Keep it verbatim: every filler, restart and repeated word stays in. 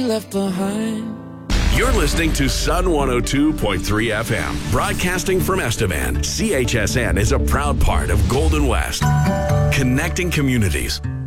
left behind. You're listening to Sun one oh two point three F M, broadcasting from Estevan. C H S N is a proud part of Golden West, connecting communities.